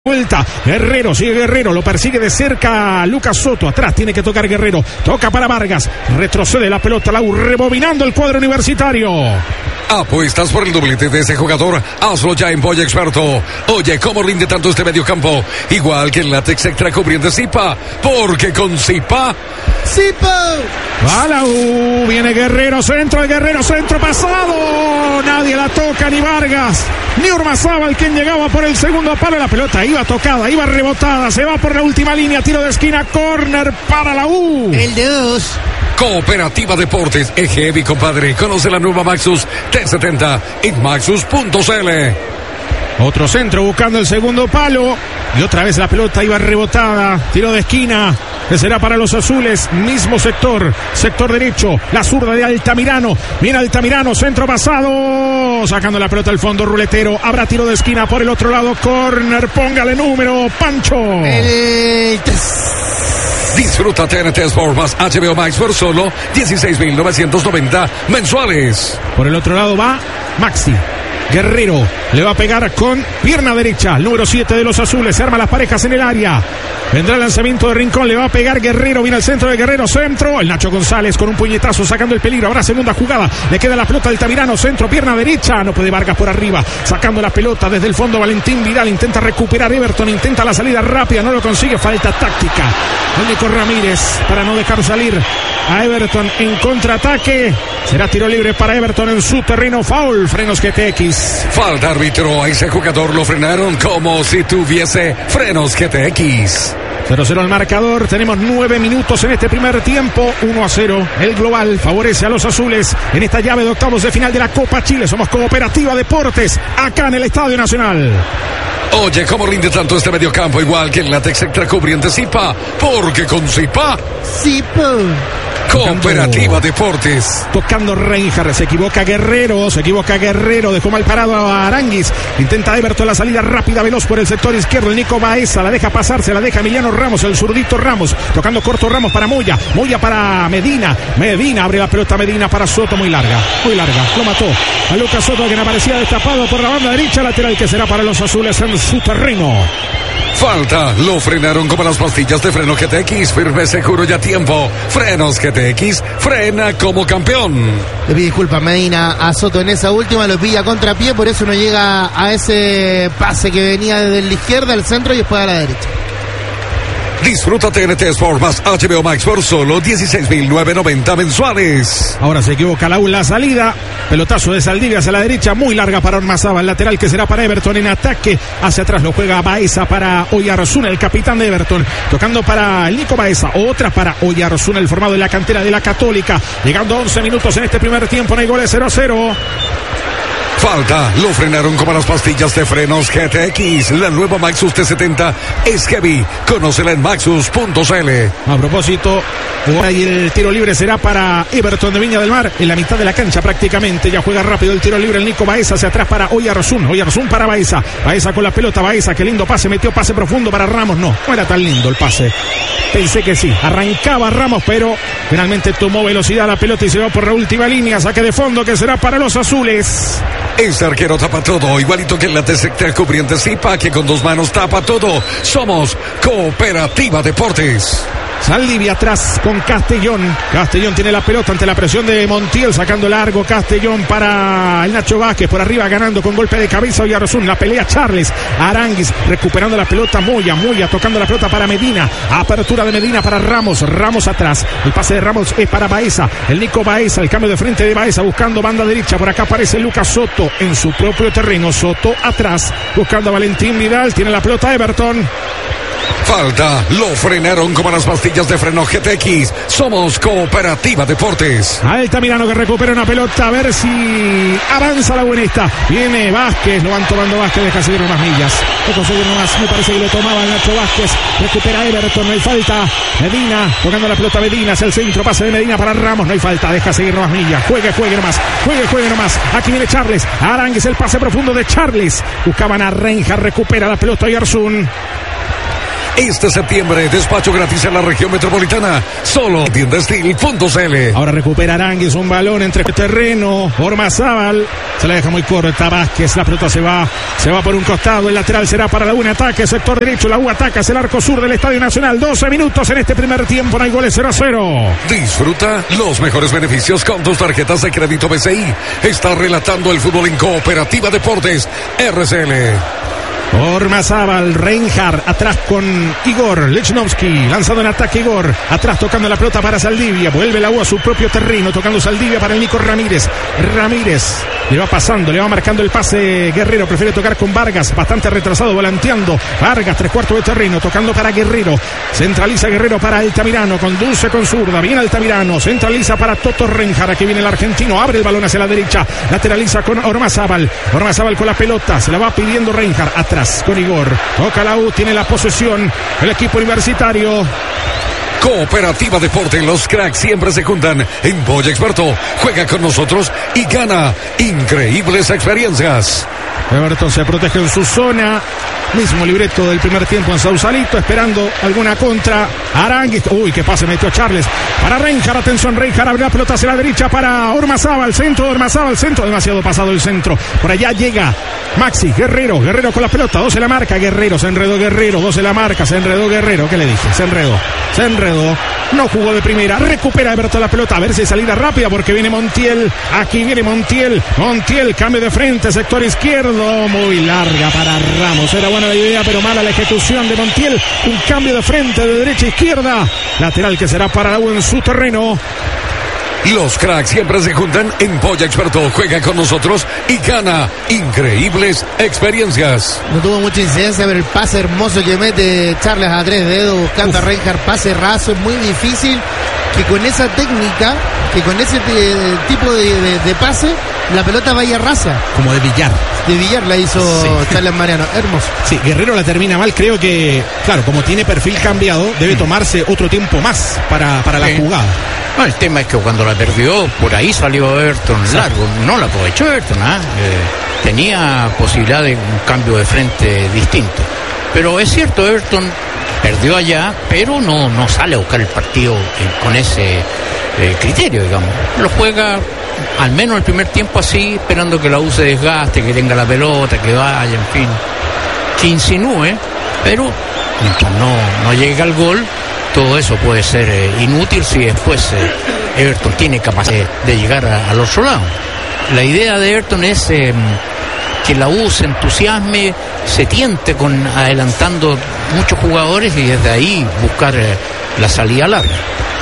Vuelta, Guerrero, sigue Guerrero, lo persigue de cerca Lucas Soto, atrás tiene que tocar Guerrero, toca para Vargas, retrocede la pelota, Lau rebobinando el cuadro universitario. Apuestas por el doblete de ese jugador, hazlo ya en Boya Experto. Oye, ¿cómo rinde tanto este mediocampo? Igual que el látex extra cubriente Zipa, porque con Zipa... ¡Zipa! Va la viene Guerrero, centro pasado, nadie la toca, ni Vargas, ni Ormazábal, quien llegaba por el segundo palo, la pelota iba tocada, iba rebotada, se va por la última línea, tiro de esquina, córner para la U. El 2. Cooperativa Deportes, es heavy, compadre. Conoce la nueva Maxus T70 en maxus.cl. Otro centro buscando el segundo palo. Y otra vez la pelota iba rebotada. Tiro de esquina. Que será para los azules. Mismo sector. Sector derecho. La zurda de Altamirano. Viene Altamirano. Centro pasado. Sacando la pelota al fondo. Ruletero. Habrá tiro de esquina por el otro lado. Corner. Póngale número. Pancho. El 3. Disfruta TNT Sport más HBO Max por solo 16.990 mensuales. Por el otro lado va Maxi. Guerrero le va a pegar con pierna derecha, el número 7 de los azules, se arman las parejas en el área, vendrá el lanzamiento de Rincón, le va a pegar Guerrero, viene al centro de Guerrero, centro, el Nacho González con un puñetazo sacando el peligro, habrá segunda jugada, le queda la pelota al Altamirano, centro, pierna derecha, no puede Vargas por arriba, sacando la pelota desde el fondo, Valentín Vidal intenta recuperar Everton, intenta la salida rápida, no lo consigue, falta táctica, Nico Ramírez para no dejar salir a Everton en contraataque, será tiro libre para Everton en su terreno, foul, frenos GTX. Falta árbitro, a ese jugador lo frenaron como si tuviese frenos GTX. 0-0 al marcador, tenemos 9 minutos en este primer tiempo, 1-0, el global favorece a los azules en esta llave de octavos de final de la Copa Chile, somos Cooperativa Deportes, acá en el Estadio Nacional. Oye, ¿cómo rinde tanto este mediocampo? Igual que el látex extra cubriente Zipa, porque con Zipa... Zipa. Cooperativa Deportes. Tocando Reinhardt, se equivoca Guerrero, dejó mal parado a Aranguis, intenta Everton la salida rápida, veloz por el sector izquierdo, el Nico Baeza, la deja pasar, se la deja Emiliano Ramos, el zurdito Ramos, tocando corto Ramos para Moya para Medina abre la pelota Medina para Soto, muy larga, lo mató a Lucas Soto, quien aparecía destapado por la banda derecha, lateral que será para los azules en su terreno. Falta, lo frenaron como las pastillas de freno GTX, firme, seguro y a tiempo. Frenos GTX, frena como campeón. Le pide disculpas Medina a Soto en esa última, lo pilla a contrapié, por eso no llega a ese pase que venía desde la izquierda al centro y después a la derecha. Disfruta TNT Sport más HBO Max por solo 16.990 mensuales. Ahora se equivoca la salida. Pelotazo de Saldivia hacia la derecha, muy larga para Ormazábal, lateral que será para Everton en ataque. Hacia atrás lo juega Baeza para Oyarzún, el capitán de Everton. Tocando para el Nico Baeza, otra para Oyarzún, el formado en la cantera de la Católica. Llegando 11 minutos en este primer tiempo, no hay goles, 0-0. Falta, lo frenaron como las pastillas de frenos GTX. La nueva Maxus T70 es heavy. Conócela en maxus.cl. A propósito, y el tiro libre será para Everton de Viña del Mar. En la mitad de la cancha prácticamente. Ya juega rápido el tiro libre el Nico Baeza hacia atrás para Oyarzún para Baeza. Baeza con la pelota, Baeza, qué lindo pase. Metió pase profundo para Ramos. No era tan lindo el pase. Pensé que sí. Arrancaba Ramos, pero finalmente tomó velocidad la pelota y se va por la última línea. Saque de fondo que será para los azules. Este arquero tapa todo, igualito que el látex extra cubriente Zipa, que con dos manos tapa todo. Somos Cooperativa Deportes. Saldivia atrás con Castellón. Castellón tiene la pelota ante la presión de Montiel, sacando largo Castellón para el Nacho Vázquez, por arriba ganando con golpe de cabeza Oyarzún, la pelea Charles, Aranguis recuperando la pelota, Moya tocando la pelota para Medina, apertura de Medina para Ramos atrás, el pase de Ramos es para Baeza, el Nico Baeza, el cambio de frente de Baeza buscando banda derecha, por acá aparece Lucas Soto en su propio terreno, Soto atrás buscando a Valentín Vidal, tiene la pelota Everton. Falta, lo frenaron como las pastillas de freno GTX. Somos Cooperativa Deportes. Altamirano que recupera una pelota, a ver si avanza la buenista. Viene Vázquez, lo van tomando Vázquez, deja seguir unas millas. Deja seguir unas, me parece que lo tomaba Nacho Vázquez. Recupera Everton, no hay falta. Medina, tocando la pelota Medina hacia el centro, pase de Medina para Ramos, no hay falta, deja seguir unas millas. Juegue nomás. Aquí viene Charles, Arangues, el pase profundo de Charles. Buscaban a Reinhardt, recupera la pelota Oyarzún. Este septiembre, despacho gratis en la región metropolitana. Solo tiendastil.cl. Ahora recupera Aranguis, un balón entre terreno. Ormazábal se la deja muy corta. Vázquez, la pelota se va por un costado. El lateral será para la U en ataque. Sector derecho, la U ataca hacia el arco sur del Estadio Nacional. 12 minutos en este primer tiempo. No hay goles, 0-0. Disfruta los mejores beneficios con tus tarjetas de crédito BCI. Está relatando el fútbol en Cooperativa Deportes RCL. Ormazábal, Reinhardt, atrás con Igor Lechnowsky, lanzado en ataque Igor, atrás tocando la pelota para Saldivia, vuelve la U a su propio terreno, tocando Saldivia para el Nico Ramírez, le va pasando, le va marcando el pase Guerrero, prefiere tocar con Vargas, bastante retrasado, volanteando, Vargas, 3/4 de terreno, tocando para Guerrero, centraliza Guerrero para Altamirano, conduce con zurda, viene Altamirano, centraliza para Toto Reinhardt, aquí viene el argentino, abre el balón hacia la derecha, lateraliza con Ormazábal con la pelota, se la va pidiendo Reinhardt, atrás con Igor, toca la U, tiene la posesión el equipo universitario. Cooperativa Deporte, los cracks siempre se juntan en Polla Experto. Juega con nosotros y gana increíbles experiencias. Everton se protege en su zona. Mismo libreto del primer tiempo en Sausalito, esperando alguna contra. Aranguis, uy, qué pase metió Charles. Para Reinhardt, atención, Reinhardt abre la pelota hacia la derecha para Ormazábal, centro de Ormazábal, centro, demasiado pasado el centro. Por allá llega Maxi, Guerrero con la pelota, 2 en la marca, Guerrero, se enredó Guerrero, 2 en la marca, se enredó Guerrero, ¿qué le dije? Se enredó, no jugó de primera, recupera Everton la pelota, a ver si hay salida rápida porque viene Montiel, aquí viene Montiel, cambio de frente, sector izquierdo, muy larga para Ramos, era buena la idea pero mala la ejecución de Montiel, un cambio de frente de derecha a izquierda, lateral que será para la U en su terreno. Los cracks siempre se juntan en Polla Experto. Juega con nosotros y gana increíbles experiencias. No tuvo mucha incidencia, pero el pase hermoso que mete Charles a 3 dedos buscando a Reinhardt, pase raso, es muy difícil que con esa técnica, que con ese tipo de pase, la pelota vaya rasa. Como de billar. De billar la hizo Charles Mariano, hermoso. Sí, Guerrero la termina mal, creo que, claro, como tiene perfil cambiado, debe tomarse otro tiempo más para la jugada. No, el tema es que cuando la perdió, por ahí salió Everton largo, no la aprovechó Everton, tenía posibilidad de un cambio de frente distinto. Pero es cierto, Everton perdió allá, pero no sale a buscar el partido con ese criterio, digamos. Lo juega al menos el primer tiempo así, esperando que la U se desgaste, que tenga la pelota, que vaya, en fin, que insinúe, pero mientras no llegue al gol, todo eso puede ser inútil si después Everton tiene capacidad de llegar al otro lado. La idea de Everton es que la U se entusiasme, se tiente con adelantando muchos jugadores y desde ahí buscar la salida larga.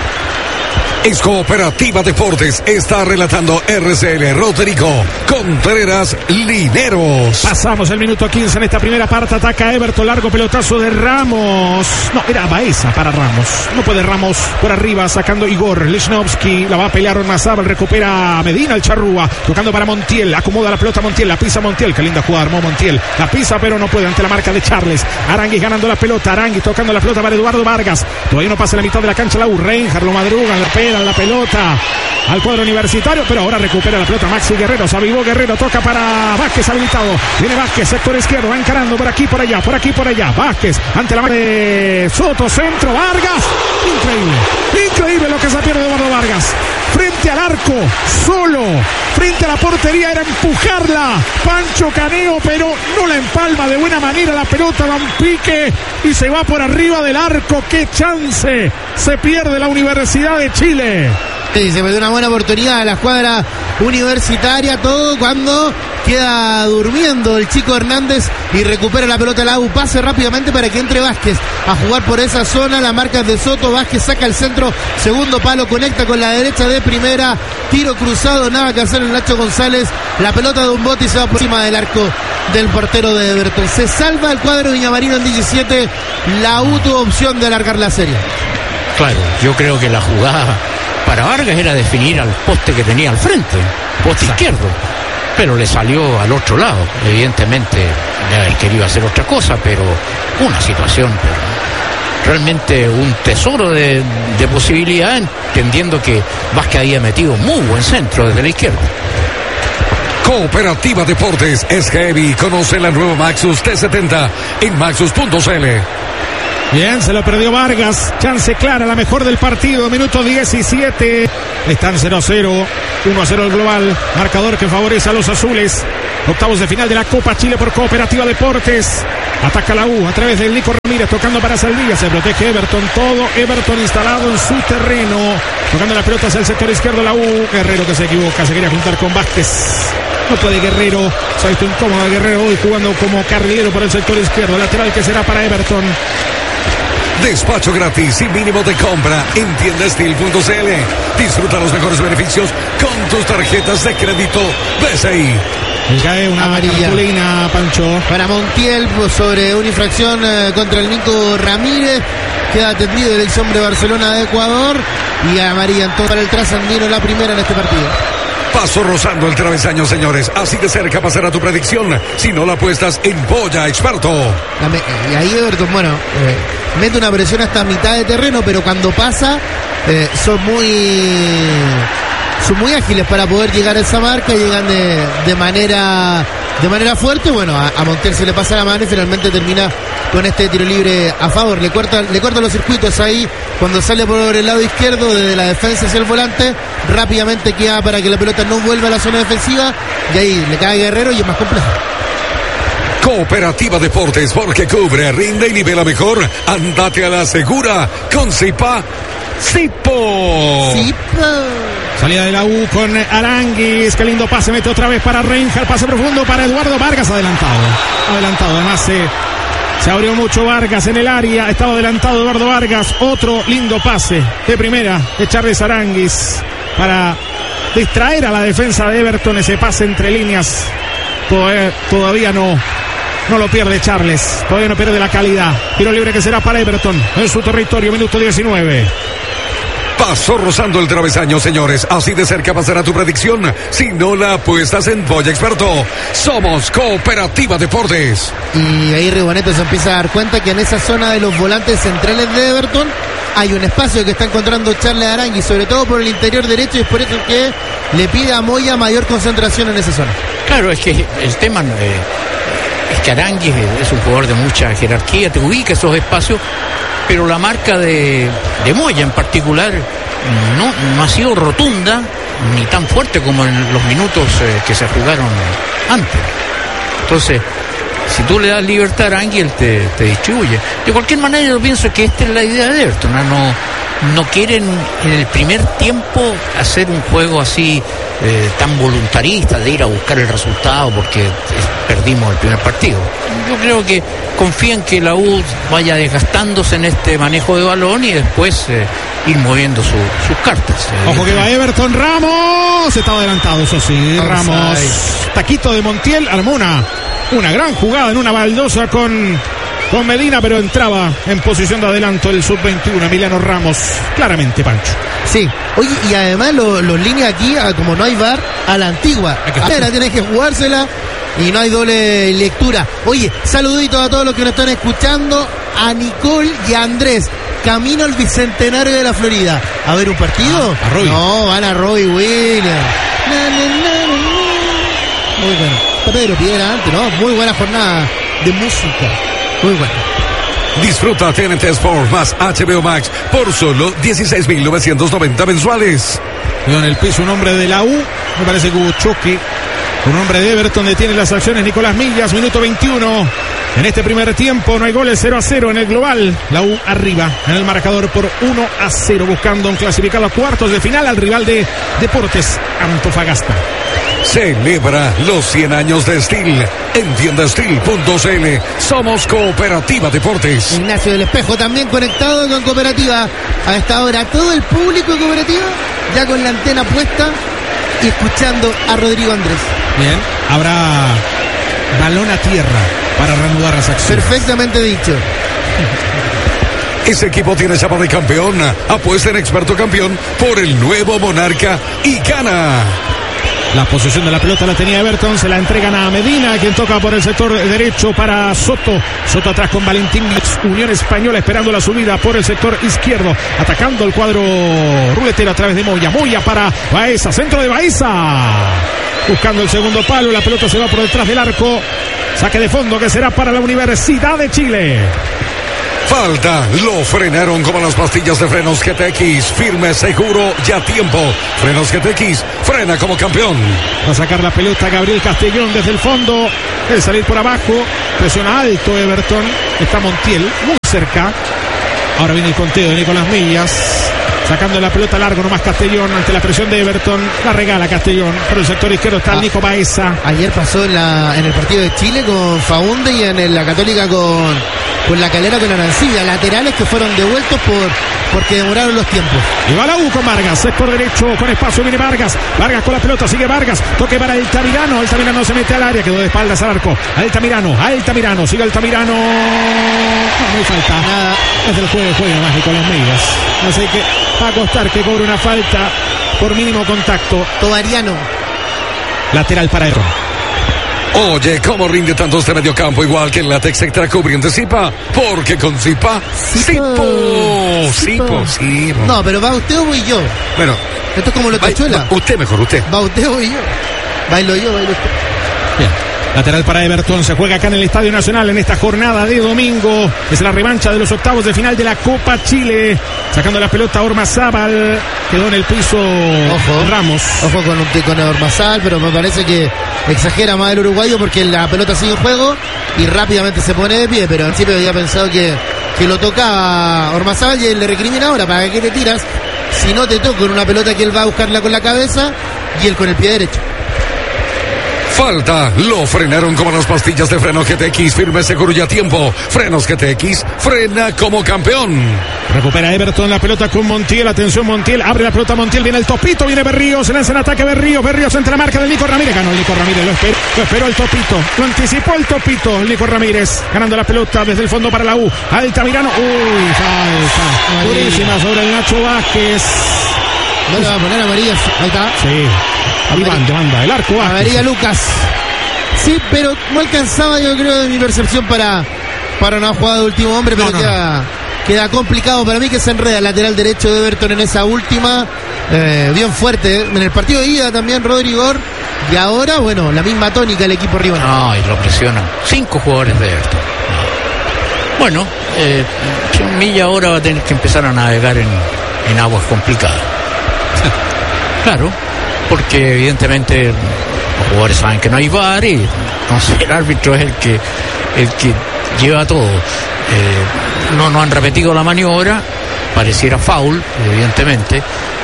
Es Cooperativa Deportes, está relatando RCL Rodrigo Contreras Lineros. Pasamos el minuto 15 en esta primera parte, ataca Everton, largo pelotazo de Ramos. No, era Baeza para Ramos. No puede Ramos por arriba, sacando Igor Lechnowsky, la va a pelear Ormazábal, recupera Medina el Charrúa, tocando para Montiel, acomoda la pelota Montiel, la pisa Montiel, qué linda jugada armó Montiel, la pisa pero no puede ante la marca de Charles. Aranguis ganando la pelota, Aranguis tocando la pelota para Eduardo Vargas, todavía no pasa la mitad de la cancha la U, Reinhardt lo madruga, le pega la pelota al cuadro universitario, pero ahora recupera la pelota Maxi Guerrero, se avivó Guerrero, toca para Vázquez habilitado, viene Vázquez, sector izquierdo, va encarando por aquí, por allá, Vázquez, ante la mano de Soto, centro, Vargas, increíble lo que se pierde Eduardo Vargas, frente al arco, solo, frente a la portería, era empujarla, Pancho Caneo, pero no la empalma de buena manera, la pelota da un pique y se va por arriba del arco, qué chance, se pierde la Universidad de Chile. Sí, se perdió una buena oportunidad a la escuadra universitaria, todo cuando queda durmiendo el chico Hernández y recupera la pelota la U, pase rápidamente para que entre Vázquez a jugar por esa zona, la marca es de Soto, Vázquez saca el centro, segundo palo, conecta con la derecha de primera, tiro cruzado, nada que hacer el Nacho González, la pelota de un bote y se va por encima del arco del portero de Everton. Se salva el cuadro Viñamarino en 17, la U tuvo opción de alargar la serie. Claro, yo creo que la jugada para Vargas era definir al poste que tenía al frente, poste izquierdo, pero le salió al otro lado. Evidentemente él quería hacer otra cosa, pero una situación realmente un tesoro de posibilidad, entendiendo que Vázquez había metido muy buen centro desde la izquierda. Cooperativa Deportes es heavy. Conoce la nueva Maxus T70 en maxus.cl. Bien, se lo perdió Vargas. Chance clara, la mejor del partido. Minuto 17. Están 0-0. 1-0 el global. Marcador que favorece a los azules. Octavos de final de la Copa Chile por Cooperativa Deportes. Ataca la U a través del Nico Ramírez, tocando para Saldivia. Se protege Everton. Todo Everton instalado en su terreno. Tocando la pelota hacia el sector izquierdo la U. Guerrero que se equivoca. Se quería juntar con Vázquez. No puede Guerrero. Se ha visto incómodo Guerrero hoy jugando como carrilero por el sector izquierdo. Lateral que será para Everton. Despacho gratis y mínimo de compra en tiendastil.cl. Disfruta los mejores beneficios con tus tarjetas de crédito BCI. Le cae una cartulina, Pancho. Para Montiel sobre una infracción contra el Nico Ramírez. Queda atendido el ex hombre Barcelona de Ecuador. Y amarilla entonces para el trasandino, la primera en este partido. Paso rozando el travesaño, señores. Así de cerca pasará tu predicción. Si no la apuestas en Polla Experto. Y ahí Everton, mete una presión hasta mitad de terreno, pero cuando pasa, son muy ágiles para poder llegar a esa marca. Llegan de manera fuerte. Bueno, a Montiel se le pasa la mano y finalmente termina con este tiro libre a favor. Le corta los circuitos ahí cuando sale por el lado izquierdo desde la defensa hacia el volante. Rápidamente queda para que la pelota no vuelva a la zona defensiva y ahí le cae Guerrero y es más complejo. Cooperativa Deportes, porque cubre, rinde y nivela mejor. Andate a la segura con Zipa. Zipo. Salida de la U con Aranguis. Qué lindo pase, mete otra vez para Reinhardt. Pase profundo para Eduardo Vargas. Adelantado. Además se abrió mucho Vargas en el área. Estaba adelantado Eduardo Vargas. Otro lindo pase de primera de Charles Aranguis para distraer a la defensa de Everton. Ese pase entre líneas todavía no lo pierde Charles. Todavía no pierde la calidad. Tiro libre que será para Everton en su territorio. Minuto 19. Pasó rozando el travesaño, señores. Así de cerca pasará tu predicción. Si no la apuestas en Polla Experto. Somos Cooperativa Deportes. Y ahí Rigoneto se empieza a dar cuenta que en esa zona de los volantes centrales de Everton hay un espacio que está encontrando Charles Aranguis, sobre todo por el interior derecho, y es por eso que le pide a Moya mayor concentración en esa zona. Claro, es que el tema es que Aranguis es un jugador de mucha jerarquía, te ubica esos espacios, pero la marca de Moya en particular no ha sido rotunda ni tan fuerte como en los minutos que se jugaron antes. Entonces, si tú le das libertad a Aranguis, él te distribuye. De cualquier manera, yo pienso que esta es la idea de Everton. No quieren en el primer tiempo hacer un juego así tan voluntarista de ir a buscar el resultado porque perdimos el primer partido. Yo creo que confían que la U vaya desgastándose en este manejo de balón y después ir moviendo sus cartas. Ojo que va Everton. Ramos estaba adelantado, eso sí. Ramos, taquito de Montiel, armó una gran jugada en una baldosa con Medina, pero entraba en posición de adelanto el sub-21 Emiliano Ramos, claramente, Pancho. Sí, oye, y además los líneas aquí, como no hay VAR, a la antigua. Tienes que jugársela y no hay doble lectura. Oye, saluditos a todos los que nos están escuchando, a Nicole y a Andrés, camino al Bicentenario de la Florida. ¿A ver un partido? A Robbie. No, van a Robbie Williams. Muy bueno. Está Pedro Piedra antes, ¿no? Muy buena jornada de música. Muy bueno. Disfruta TNT Sport más HBO Max por solo 16.990 mensuales. En el piso un hombre de la U, me parece que hubo choque. Un hombre de Everton detiene las acciones, Nicolás Millas, minuto 21. En este primer tiempo no hay goles, 0-0 en el global. La U arriba en el marcador por 1-0, buscando un clasificado a cuartos de final al rival de Deportes Antofagasta. Celebra los 100 años de Steel en tiendastil.cl. Somos Cooperativa Deportes. Ignacio del Espejo también conectado con Cooperativa. A esta hora todo el público de Cooperativa ya con la antena puesta y escuchando a Rodrigo Andrés. Bien, habrá balón a tierra para reanudar las acciones. Perfectamente dicho. Ese equipo tiene chapa de campeón. Apuesta en Experto Campeón por el nuevo Monarca y gana. La posesión de la pelota la tenía Everton, se la entregan a Medina, quien toca por el sector derecho para Soto. Soto atrás con Valentín, Unión Española esperando la subida por el sector izquierdo, atacando el cuadro ruletero a través de Moya. Moya para Baeza, centro de Baeza, buscando el segundo palo, la pelota se va por detrás del arco. Saque de fondo que será para la Universidad de Chile. Falta, lo frenaron como las pastillas de frenos GTX, firme, seguro y a tiempo. Frenos GTX, frena como campeón. Va a sacar la pelota Gabriel Castellón desde el fondo, el salir por abajo, presiona alto Everton, está Montiel muy cerca. Ahora viene el conteo de Nicolás Millas. Sacando la pelota largo nomás Castellón ante la presión de Everton. La regala Castellón. Por el sector izquierdo está el Nico Baeza. Ayer pasó en el partido de Chile con Faunde y en la Católica con la Calera con Arancibia. Laterales que fueron devueltos porque demoraron los tiempos. Y va la U con Vargas. Sector derecho con espacio viene Vargas. Vargas con la pelota. Sigue Vargas. Toque para Altamirano. Altamirano se mete al área. Quedó de espaldas al arco. Altamirano. Sigue Altamirano. No hay falta. Nada. Es el juego más Nicolás Millas. Así que va a costar que cobre una falta por mínimo contacto. Tobariano. Lateral para Everton. Oye, ¿cómo rinde tanto este mediocampo? Igual que en la Texectra cubriendo Zipa. Porque con Zipa, Sipo. No, pero va usted o voy yo. Bueno. Esto es como lo tachuela. Usted mejor, usted. Va usted o voy yo. Bailo yo, bailo usted. Bien. Lateral para Everton, se juega acá en el Estadio Nacional en esta jornada de domingo. Es la revancha de los octavos de final de la Copa Chile. Sacando la pelota Ormazábal, quedó en el piso. Ojo, Ramos. Ojo con Ormazábal, pero me parece que exagera más el uruguayo porque la pelota sigue en juego y rápidamente se pone de pie. Pero al principio había pensado que lo tocaba Ormazábal y él le recrimina ahora: ¿para qué te tiras si no te toco en una pelota que él va a buscarla con la cabeza y él con el pie derecho? Falta, lo frenaron como las pastillas de freno GTX, firme, seguro y a tiempo. Frenos GTX, frena como campeón. Recupera Everton la pelota con Montiel. Atención Montiel, abre la pelota Montiel, viene el topito, viene Berríos, se lanza en ataque Berríos entre la marca del Nico Ramírez. Ganó el Nico Ramírez, lo esperó el topito, lo anticipó el topito, el Nico Ramírez, ganando la pelota desde el fondo para la U. Altamirano, falta durísima sobre el Nacho Vázquez. No le va a poner amarilla, ahí está. Sí. Banda, el arco. María Lucas. Sí, pero no alcanzaba, yo creo, de mi percepción para una jugada de último hombre, pero queda complicado para mí, que se enreda el lateral derecho de Everton en esa última. Bien fuerte. En el partido de ida también Rodrigo. Y ahora, bueno, la misma tónica el equipo rival. No, y lo presionan 5 jugadores de Everton. Bueno, Milla ahora va a tener que empezar a navegar en aguas complicadas. Claro, porque evidentemente los jugadores saben que no hay VAR y entonces el árbitro es el que lleva todo. No han repetido la maniobra, pareciera foul, evidentemente.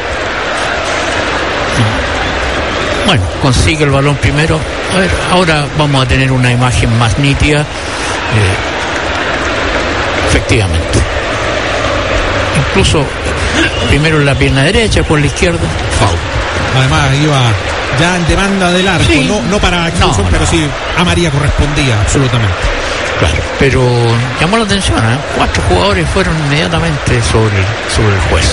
Bueno, consigue el balón primero. A ver, ahora vamos a tener una imagen más nítida. Efectivamente. Incluso primero en la pierna derecha, por la izquierda, foul. Además iba ya en demanda del arco, sí. no para expulsión, pero sí a María correspondía absolutamente. Claro, pero llamó la atención, 4 jugadores fueron inmediatamente sobre el juez.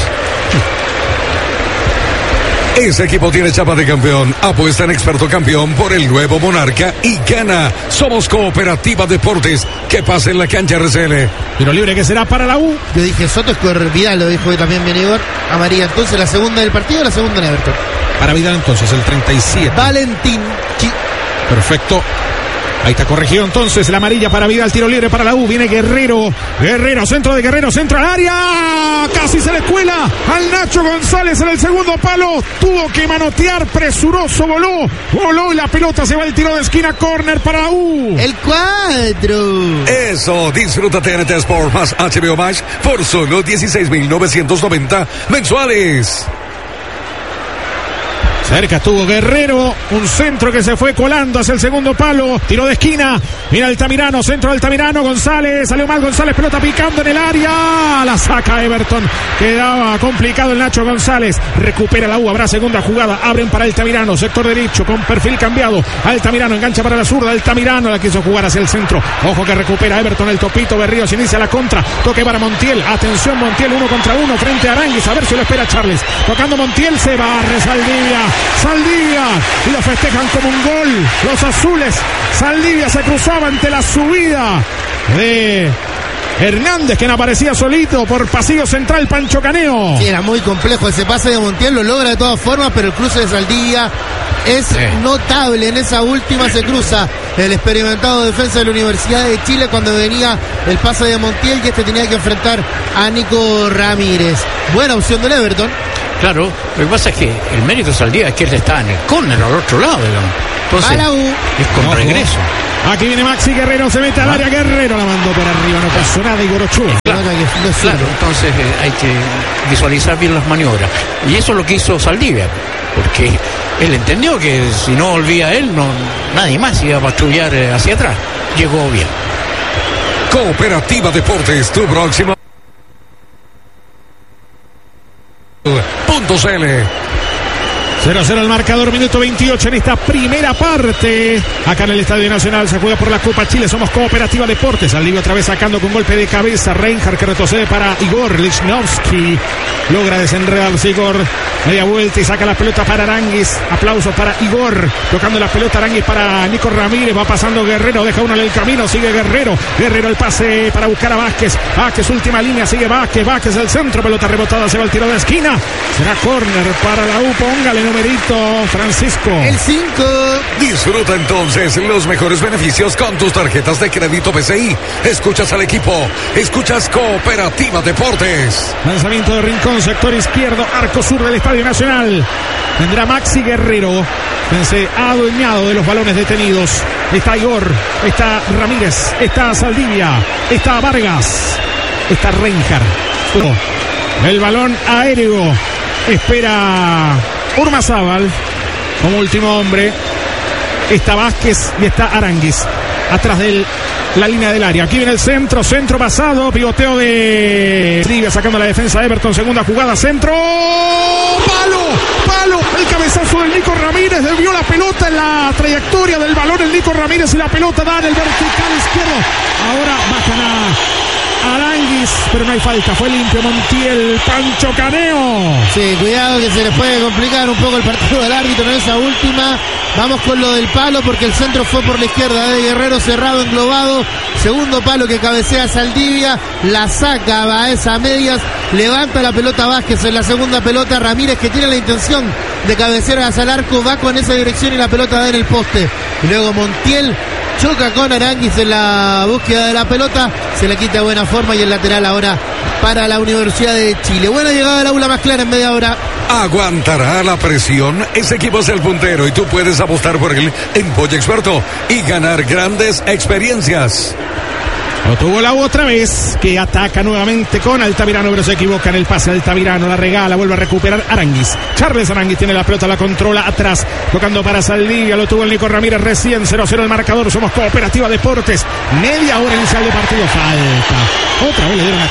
Ese equipo tiene chapa de campeón. Apuesta en Experto Campeón por el nuevo Monarca y gana. Somos Cooperativa Deportes. Que pase en la cancha RCL. Tiro libre que será para la U. Yo dije Soto, es Vidal, lo dijo también Benigor. Amarilla entonces, la segunda del partido, la segunda en Everton. Para Vidal entonces, el 37. Valentín. Perfecto. Ahí está corregido entonces la amarilla para Vidal, tiro libre para la U, viene Guerrero, centro de Guerrero, centro al área, casi se le cuela al Nacho González en el segundo palo, tuvo que manotear, presuroso, voló y la pelota se va al tiro de esquina, córner para la U. El 4. Eso, disfruta TNT Sport más HBO Max por solo 16.990 mensuales. Cerca estuvo Guerrero, un centro que se fue colando hacia el segundo palo, tiro de esquina, mira Altamirano, centro de Altamirano, González, salió mal González, pelota picando en el área, la saca Everton, quedaba complicado el Nacho González, recupera la U, habrá segunda jugada, abren para Altamirano, sector derecho, con perfil cambiado, Altamirano engancha para la zurda, Altamirano la quiso jugar hacia el centro, ojo que recupera Everton, el topito, Berríos inicia la contra, toque para Montiel, atención Montiel, 1 contra 1 frente a Aránguiz, a ver si lo espera Charles, tocando Montiel, se barre Saldivia y lo festejan como un gol los azules. Saldivia se cruzaba ante la subida de Hernández, quien aparecía solito por pasillo central, Pancho Caneo. Sí, era muy complejo ese pase de Montiel, lo logra de todas formas, pero el cruce de Saldivia es notable. En esa última se cruza el experimentado defensa de la Universidad de Chile cuando venía el pase de Montiel y este tenía que enfrentar a Nico Ramírez. Buena opción del Everton. Claro, lo que pasa es que el mérito de Saldivia es que él está en el córner al otro lado, digamos. Entonces, es con regreso. Aquí viene Maxi Guerrero, se mete al área, Guerrero la mandó por arriba, no pasó nada, Igor Ochoa. Claro, entonces hay que visualizar bien las maniobras. Y eso es lo que hizo Saldivia, porque él entendió que si no volvía él, nadie más iba a patrullar hacia atrás. Llegó bien. Cooperativa Deportes, tu próximo. .cl 0-0 el marcador, minuto 28 en esta primera parte. Acá en el Estadio Nacional se juega por la Copa Chile. Somos Cooperativa Deportes. Saldivia otra vez sacando con golpe de cabeza. Reinhardt que retrocede para Igor Lichnowsky. Logra desenredarse Igor. Media vuelta y saca la pelota para Aranguis. Aplausos para Igor. Tocando la pelota Aranguis para Nico Ramírez. Va pasando Guerrero. Deja uno en el camino. Sigue Guerrero. Guerrero el pase para buscar a Vázquez. Vázquez última línea. Sigue Vázquez. Vázquez el centro. Pelota rebotada. Se va el tiro de esquina. Será córner para la U. Póngale numerito, Francisco. El 5. Disfruta entonces los mejores beneficios con tus tarjetas de crédito PCI. Escuchas al equipo. Escuchas Cooperativa Deportes. Lanzamiento de Rincón, sector izquierdo, arco sur del Estadio Nacional. Tendrá Maxi Guerrero. Se ha adueñado de los balones detenidos. Está Igor, está Ramírez, está Saldivia, está Vargas, está Reinhardt. El balón aéreo. Espera Urmazábal como último hombre. Está Vázquez y está Aranguis atrás de la línea del área. Aquí viene el centro pasado, pivoteo de Saldivia sacando la defensa de Everton, segunda jugada, centro, palo, el cabezazo del Nico Ramírez, desvió la pelota en la trayectoria del balón el Nico Ramírez y la pelota da en el vertical izquierdo. Ahora bajan a Aranguis, pero no hay falta, fue limpio Montiel. Pancho Caneo. Sí, cuidado que se les puede complicar un poco el partido del árbitro en esa última. Vamos con lo del palo porque el centro fue por la izquierda de Guerrero, cerrado, englobado. Segundo palo que cabecea Saldivia, la saca Baez a medias, levanta la pelota Vázquez en la segunda pelota. Ramírez, que tiene la intención de cabecear hacia el arco, va con esa dirección y la pelota da en el poste. Y luego Montiel choca con Aranguis en la búsqueda de la pelota, se la quita de buena forma y el lateral ahora para la Universidad de Chile. Buena llegada del aula más clara en media hora. ¿Aguantará la presión? Ese equipo es el puntero y tú puedes apostar por él en Polla Experto y ganar grandes experiencias. Lo tuvo la U otra vez, que ataca nuevamente con Altamirano, pero se equivoca en el pase. Altamirano la regala, vuelve a recuperar Aranguis. Charles Aranguis tiene la pelota, la controla atrás, tocando para Saldivia, lo tuvo el Nico Ramírez recién. 0-0 el marcador, somos Cooperativa Deportes. Media hora inicial de partido, falta. Otra vez le dieron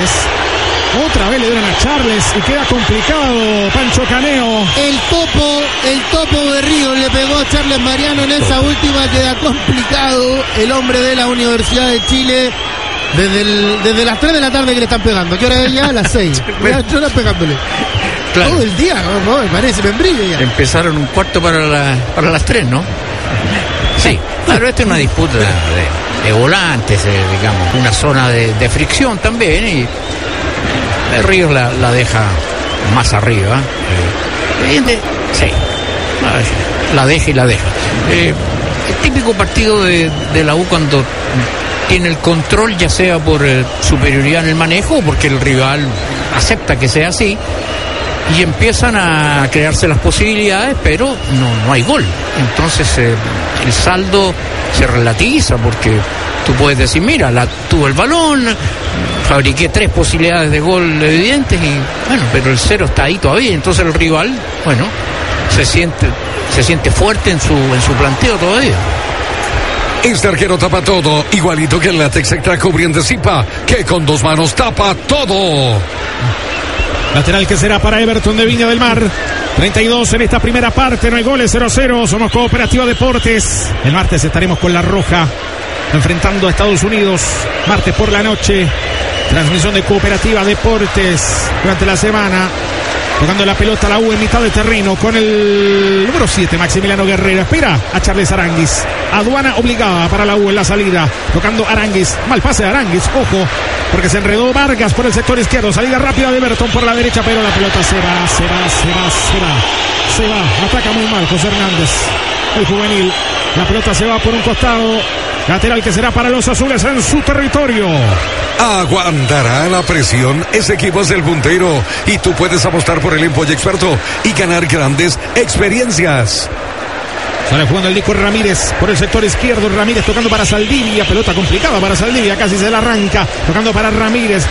a Charles y queda complicado Pancho Caneo. El topo Berrío le pegó a Charles Mariano en esa última, queda complicado el hombre de la Universidad de Chile. Desde las 3 de la tarde que le están pegando. ¿Qué hora es ya? A las 6. Ya están pegándole. Claro. Todo el día, no, me parece membrille ya. Empezaron un cuarto para las 3, ¿no? Sí, claro, esta es una disputa de volantes, digamos, una zona de fricción también, y el Ríos la deja más arriba. Sí, la deja y la deja. El típico partido de la U cuando tiene el control, ya sea por superioridad en el manejo o porque el rival acepta que sea así, y empiezan a crearse las posibilidades, pero no hay gol. Entonces el saldo se relativiza, porque tú puedes decir, mira, tuvo el balón, fabriqué 3 posibilidades de gol evidentes, y bueno, pero el 0 está ahí todavía. Entonces el rival, bueno, se siente fuerte en su planteo todavía. Este arquero tapa todo, igualito que el látex extra cubriente Zipa, que con 2 manos tapa todo. Lateral que será para Everton de Viña del Mar. 32 en esta primera parte, no hay goles, 0-0. Somos Cooperativa Deportes. El martes estaremos con La Roja enfrentando a Estados Unidos. Martes por la noche, transmisión de Cooperativa Deportes durante la semana. Tocando la pelota la U en mitad de terreno con el número 7, Maximiliano Guerrero. Espera a Charles Aranguis. Aduana obligada para la U en la salida. Tocando Aranguis. Mal pase de Aranguis. Ojo, porque se enredó Vargas por el sector izquierdo. Salida rápida de Everton por la derecha, pero la pelota se va. Ataca muy mal José Hernández, el juvenil. La pelota se va por un costado. Lateral que será para los azules en su territorio. Aguantará la presión. Ese equipo es el puntero y tú puedes apostar por el Empolle Experto y ganar grandes experiencias. Sale jugando el Nico Ramírez por el sector izquierdo. Ramírez tocando para Saldivia. Pelota complicada para Saldivia. Casi se la arranca. Tocando para Ramírez.